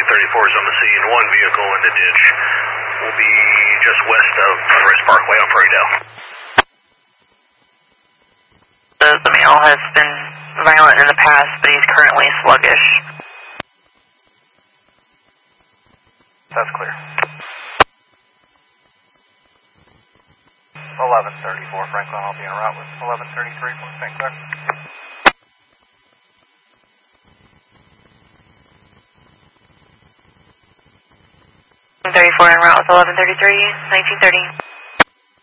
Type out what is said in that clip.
is on the scene. One vehicle in the ditch. Will be just west of Sunrise Parkway on Prairiedale. The male has been violent in the past, but he's currently sluggish. That's clear. 1134 Franklin, I'll be en route with 1133 from St. Clair. 34 en route with 1133, 1930.